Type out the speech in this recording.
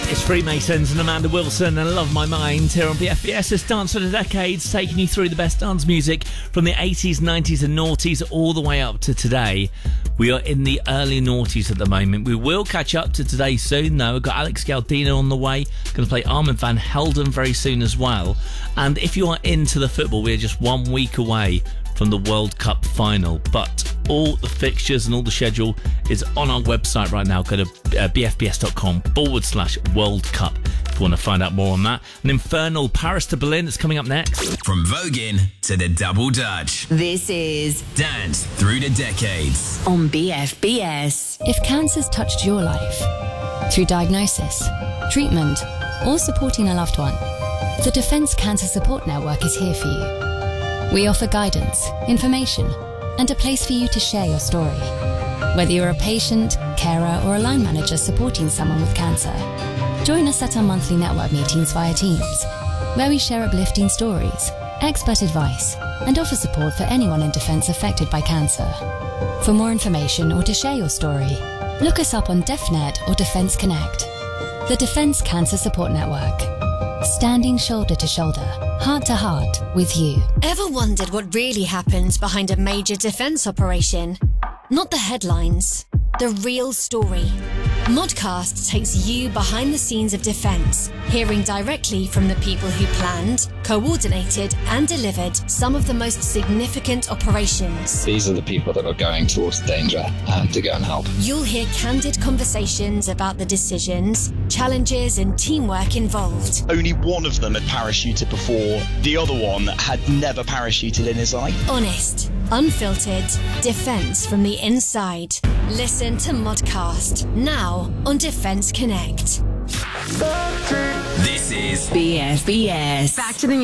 It's Freemasons and Amanda Wilson and Love My Mind here on BFBS. It's Dance for the Decades, taking you through the best dance music from the 80s, 90s and noughties all the way up to today. We are in the early noughties at the moment. We will catch up to today soon though. We've got Alex Galdino on the way. Going to play Armand van Helden very soon as well. And if you are into the football, we're just 1 week away from the World Cup final. But all the fixtures and all the schedule is on our website right now. Go to bfbs.com/World Cup if you want to find out more on that. An infernal Paris to Berlin is coming up next. From Voguing to the Double Dutch. This is Dance Through the Decades on BFBS. If cancer's touched your life, through diagnosis, treatment, or supporting a loved one, the Defence Cancer Support Network is here for you. We offer guidance, information, and a place for you to share your story. Whether you're a patient, carer, or a line manager supporting someone with cancer, join us at our monthly network meetings via Teams, where we share uplifting stories, expert advice, and offer support for anyone in Defence affected by cancer. For more information or to share your story, look us up on DefNet or Defence Connect. The Defence Cancer Support Network. Standing shoulder to shoulder, heart to heart with you. Ever wondered what really happens behind a major defence operation? Not the headlines, the real story. Modcast takes you behind the scenes of defence, hearing directly from the people who planned, coordinated and delivered some of the most significant operations. These are the people that are going towards danger to go and help. You'll hear candid conversations about the decisions, challenges and teamwork involved. Only one of them had parachuted before, the other one had never parachuted in his life. Honest, unfiltered, defence from the inside. Listen to Modcast, now on Defence Connect. This is BFBS. Back to the